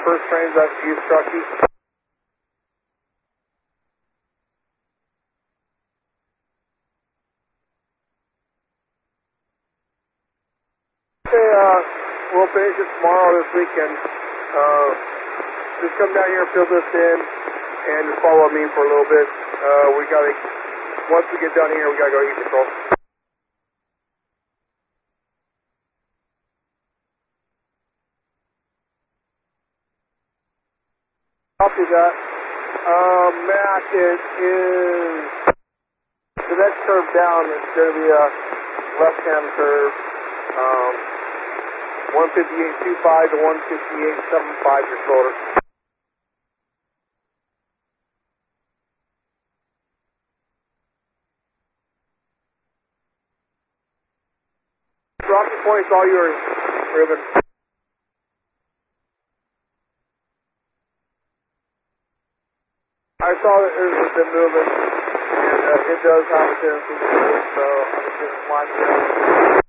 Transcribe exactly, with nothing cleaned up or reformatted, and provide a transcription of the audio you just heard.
first trains up to you, Truckee. Okay, uh, we'll finish it tomorrow this weekend. Uh, just come down here and fill this in and just follow me for a little bit. Uh, we gotta, once we get done here, we gotta go heat control. Copy that. Um, Matt, it is the next curve down. It's going to be a left-hand curve. Um, one fifty-eight point two five to one fifty-eight point seven five your shoulder. Rocky points, all yours, Ruben. I saw that it has been moving, and uh, it does have a tendency to move, so I'm just going to climb it.